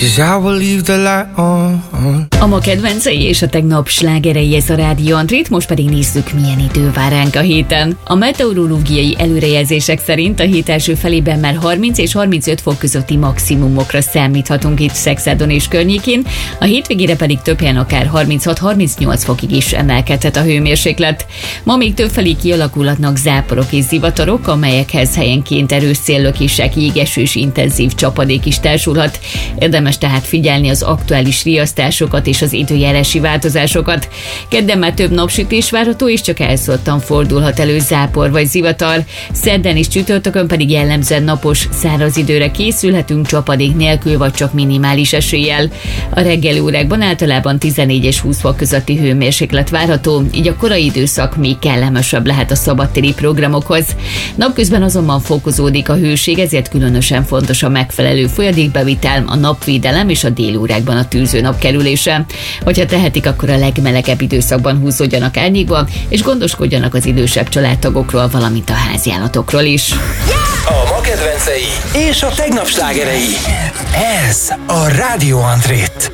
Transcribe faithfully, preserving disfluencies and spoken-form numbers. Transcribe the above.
'cause I will leave the light on. A ma kedvencei és a tegnap slágerei, ez a Rádió Andrét, most pedig nézzük, milyen idő vár ránk a héten. A meteorológiai előrejelzések szerint a hét első felében már harminc és harmincöt fok közötti maximumokra számíthatunk itt Szexádon és környékén, a hétvégére pedig több helyen akár harminchat-harmincnyolc fokig is emelkedhet a hőmérséklet. Ma még többfelé kialakulhatnak záporok és zivatarok, amelyekhez helyenként erős széllökések, jégesős intenzív csapadék is társulhat. Érdemes tehát figyelni az aktuális riasztásokat és az időjárási változásokat. Kedden már több napsütés várható, és csak elszórtan fordulhat elő zápor vagy zivatar. Szerdán és csütörtökön pedig jellemzően napos, száraz időre készülhetünk csapadék nélkül vagy csak minimális eséllyel. A reggeli órákban általában tizennégy és húsz fok közötti hőmérséklet várható, így a korai időszak még kellemesebb lehet a szabadtéri programokhoz. Napközben azonban fokozódik a hőség, ezért különösen fontos a megfelelő folyadékbevitel, a napvédelem és a délórákban a tűzőnap kerülése. Hogyha tehetik, akkor a legmelegebb időszakban húzódjanak árnyékba, és gondoskodjanak az idősebb családtagokról, valamint a háziállatokról is. A ma kedvencei és a tegnap slágerei. Ez a Rádió Andrét.